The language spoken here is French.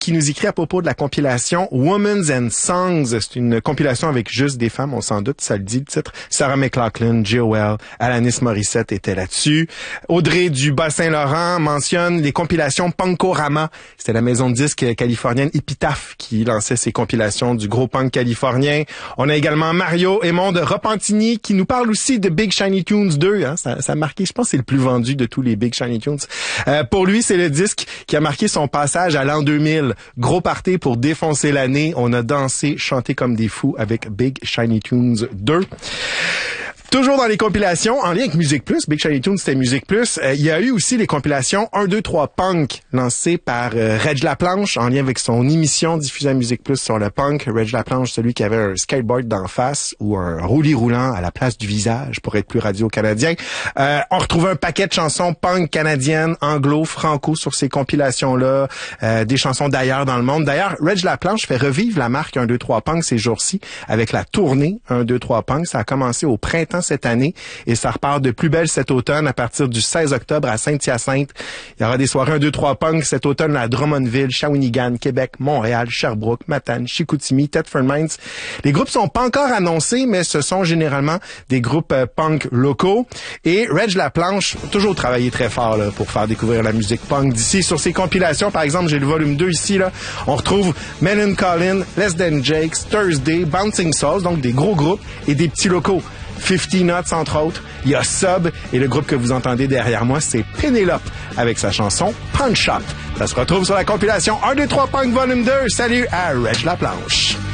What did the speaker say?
qui nous écrit à propos de la compilation Women's and Songs. C'est une compilation avec juste des femmes, on s'en doute, ça le dit le titre. Sarah McLachlan, Joel, Alanis Morissette étaient là-dessus. Audrey du Bas-Saint-Laurent mentionne les compilations Punkorama. C'était la maison de disques californienne Epitaph qui lançait ces compilations du gros punk californien. On a également Mario Aymon de Repentigny qui nous parle aussi de Big Shiny Tunes 2. Hein? Ça a marqué, je pense que c'est le plus vendu de tous les Big Shiny Tunes. Pour lui, c'est le disque qui a marqué son passage à l'an 2000. Gros party pour défoncer l'année. On a dansé, chanté comme des fous avec Big Shiny Tunes 2. Toujours dans les compilations, en lien avec Musique Plus, Big Shiny Tunes, c'était Musique Plus, il y a eu aussi les compilations 1, 2, 3 Punk, lancées par Reg Laplanche, en lien avec son émission diffusée à Musique Plus sur le punk. Reg Laplanche, celui qui avait un skateboard d'en face ou un roulis roulant à la place du visage, pour être plus radio-canadien. On retrouve un paquet de chansons punk canadiennes, anglo, franco sur ces compilations-là, des chansons d'ailleurs dans le monde. D'ailleurs, Reg Laplanche fait revivre la marque 1, 2, 3 Punk ces jours-ci avec la tournée 1, 2, 3 Punk. Ça a commencé au printemps cette année et ça repart de plus belle cet automne à partir du 16 octobre à Saint-Hyacinthe. Il y aura des soirées 1, 2, 3 Punk cet automne à Drummondville, Shawinigan, Québec, Montréal, Sherbrooke, Matane, Chicoutimi, Thetford Mines. Les groupes sont pas encore annoncés, mais ce sont généralement des groupes punk locaux. Et Reg Laplanche a toujours travaillé très fort là, pour faire découvrir la musique punk d'ici. Sur ses compilations, par exemple, j'ai le volume 2 ici, là, on retrouve Melon Collin, Less Than Jakes, Thursday, Bouncing Souls, donc des gros groupes et des petits locaux. 50 Nuts, entre autres. Il y a Sub et le groupe que vous entendez derrière moi, c'est Penelope avec sa chanson Punch Up. Ça se retrouve sur la compilation 1, 2, 3 Punk Volume 2. Salut à Reg Laplanche.